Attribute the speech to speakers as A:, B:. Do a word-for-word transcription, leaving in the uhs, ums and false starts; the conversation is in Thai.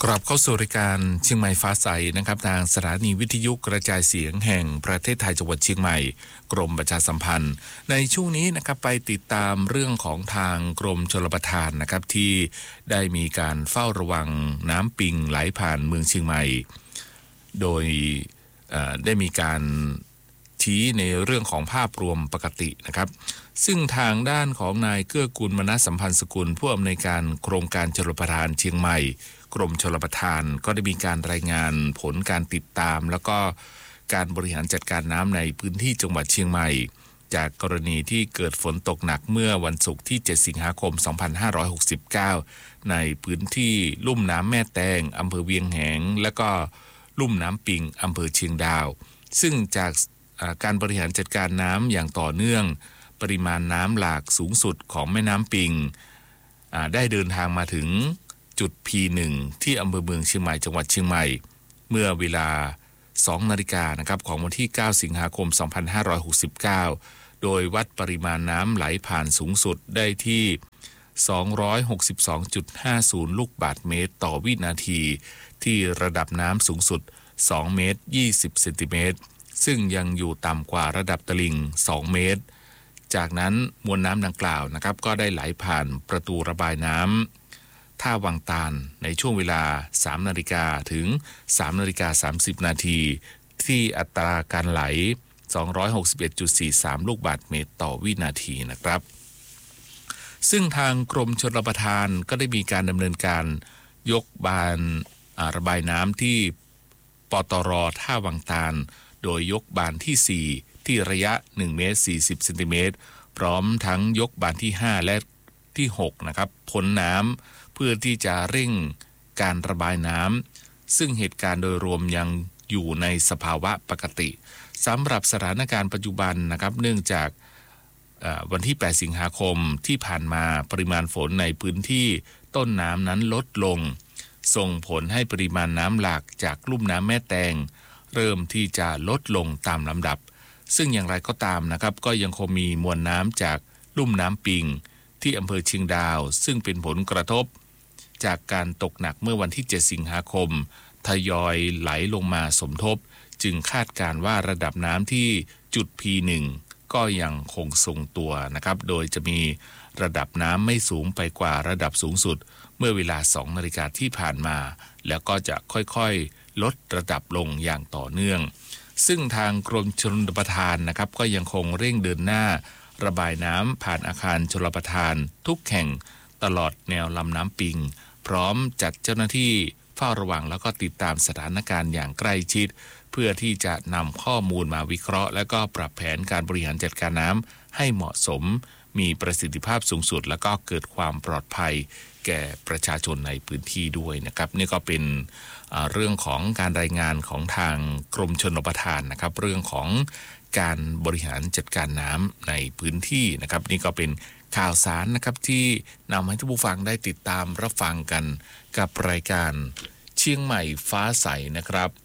A: กลับเข้าสู่รายการเชียงใหม่ฟ้าใสนะครับทางสถานีวิทยุกระจายเสียงแห่งประเทศไทยจังหวัดเชียงใหม่กรมประชาสัมพันธ์ในช่วงนี้นะครับไปติดตามเรื่องของทางกรมชลประทานนะครับที่ได้มีการเฝ้าระวังน้ำปิงไหลผ่านเมืองเชียงใหม่โดยได้มีการชี้ในเรื่องของภาพรวมปกตินะครับซึ่งทางด้านของนายเกื้อกูลมนสัมพันธ์สกุลผู้อำนวยการโครงการชลประทานเชียงใหม่กรมชลประทานก็ได้มีการรายงานผลการติดตามแล้วก็การบริหารจัดการน้ำในพื้นที่จังหวัดเชียงใหม่จากกรณีที่เกิดฝนตกหนักเมื่อวันศุกร์ที่เจ็ดสิงหาคมสองพันห้าร้อยหกสิบเก้าในพื้นที่ลุ่มน้ำแม่แตงอำเภอเวียงแหงและก็ลุ่มน้ำปิงอำเภอเชียงดาวซึ่งจากการบริหารจัดการน้ำอย่างต่อเนื่องปริมาณน้ำหลากสูงสุดของแม่น้ำปิงได้เดินทางมาถึงจุด พี หนึ่ง ที่อำเภอเมืองเชียงใหม่จังหวัดเชียงใหม่เมื่อเวลา สองนาฬิกานะครับของวันที่เก้าสิงหาคมสองพันห้าร้อยหกสิบเก้าโดยวัดปริมาณน้ำไหลผ่านสูงสุดได้ที่ สองร้อยหกสิบสองจุดห้าศูนย์ ลูกบาศก์เมตรต่อวินาทีที่ระดับน้ำสูงสุดสองเมตรยี่สิบเซนติเมตรซึ่งยังอยู่ต่ำกว่าระดับตลิ่งสองเมตรจากนั้นมวลน้ำดังกล่าวนะครับก็ได้ไหลผ่านประตูระบายน้ำท่าวังตาลในช่วงเวลา สามนาฬิกา ถึง สามนาฬิกาสามสิบนาทีที่อัตราการไหล สองร้อยหกสิบเอ็ดจุดสี่สาม ลูกบาศก์เมตรต่อวินาทีนะครับซึ่งทางกรมชลประทานก็ได้มีการดำเนินการยกบานระบายน้ำที่ปตร.ท่าวังตาลโดยยกบานที่สี่ที่ระยะหนึ่งเมตรสี่สิบเซนติเมตรพร้อมทั้งยกบานที่ห้าและที่หกนะครับพ้นน้ำเพื่อที่จะเร่งการระบายน้ำซึ่งเหตุการณ์โดยรวมยังอยู่ในสภาวะปกติสำหรับสถานการณ์ปัจจุบันนะครับเนื่องจากวันที่แปดสิงหาคมที่ผ่านมาปริมาณฝนในพื้นที่ต้นน้ำนั้นลดลงส่งผลให้ปริมาณน้ำหลากจากลุ่มน้ำแม่แตงเริ่มที่จะลดลงตามลำดับซึ่งอย่างไรก็ตามนะครับก็ยังคงมีมวลน้ำจากลุ่มน้ำปิงที่อำเภอเชียงดาวซึ่งเป็นผลกระทบจากการตกหนักเมื่อวันที่เจ็ดสิงหาคมทยอยไหลลงมาสมทบจึงคาดการณ์ว่าระดับน้ำที่จุด พี หนึ่ง ก็ยังคงทรงตัวนะครับโดยจะมีระดับน้ำไม่สูงไปกว่าระดับสูงสุดเมื่อเวลาสองนาฬิกาที่ผ่านมาแล้วก็จะค่อยๆลดระดับลงอย่างต่อเนื่องซึ่งทางกรมชลประทานนะครับก็ยังคงเร่งเดินหน้าระบายน้ำผ่านอาคารชลประทานทุกแห่งตลอดแนวลำน้ำปิงพร้อมจัดเจ้าหน้าที่เฝ้าระวังแล้วก็ติดตามสถานการณ์อย่างใกล้ชิดเพื่อที่จะนำข้อมูลมาวิเคราะห์และก็ปรับแผนการบริหารจัดการน้ำให้เหมาะสมมีประสิทธิภาพสูงสุดแล้วก็เกิดความปลอดภัยแก่ประชาชนในพื้นที่ด้วยนะครับนี่ก็เป็นเรื่องของการรายงานของทางกรมชลประทานนะครับเรื่องของการบริหารจัดการน้ำในพื้นที่นะครับนี่ก็เป็นข่าวสารนะครับที่นำให้ท่านผู้ฟังได้ติดตามรับฟังกันกับรายการเชียงใหม่ฟ้าใสนะครับ